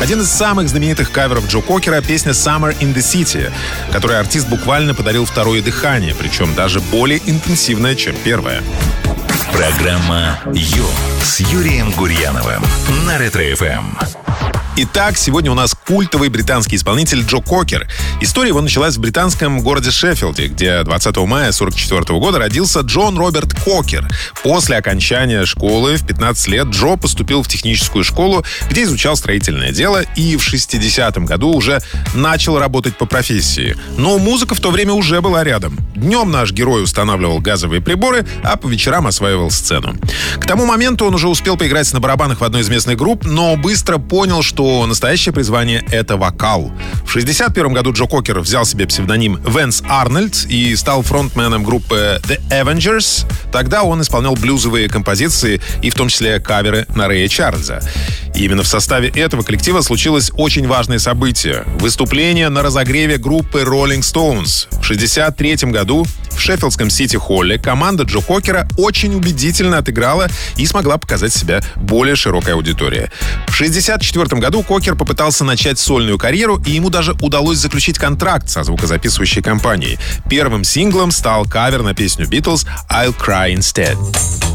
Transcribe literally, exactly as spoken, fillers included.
Один из самых знаменитых каверов Джо Кокера — песня «Summer in the City», которой артист буквально подарил второе дыхание, причем даже более интенсивное, чем первое. Программа «Ю» с Юрием Гурьяновым на Ретро-эф эм. Итак, сегодня у нас культовый британский исполнитель Джо Кокер. История его началась в британском городе Шеффилде, где двадцатого мая сорок четвёртого года родился Джон Роберт Кокер. После окончания школы в пятнадцать лет Джо поступил в техническую школу, где изучал строительное дело, и в шестидесятом году уже начал работать по профессии. Но музыка в то время уже была рядом. Днем наш герой устанавливал газовые приборы, а по вечерам осваивал сцену. К тому моменту он уже успел поиграть на барабанах в одной из местных групп, но быстро понял, что настоящее призвание — это вокал. В шестьдесят первом году Джо Кокер взял себе псевдоним Вэнс Арнольд и стал фронтменом группы The Avengers. Тогда он исполнял блюзовые композиции и в том числе каверы на Рэя Чарльза. И именно в составе этого коллектива случилось очень важное событие — выступление на разогреве группы Rolling Stones. В шестьдесят третьем году в Шеффилдском Сити-холле команда Джо Кокера очень убедительно отыграла и смогла показать себя более широкой аудитории. В шестьдесят четвёртом году Кокер попытался начать сольную карьеру, и ему даже удалось заключить контракт со звукозаписывающей компанией. Первым синглом стал кавер на песню Beatles «I'll Cry Instead».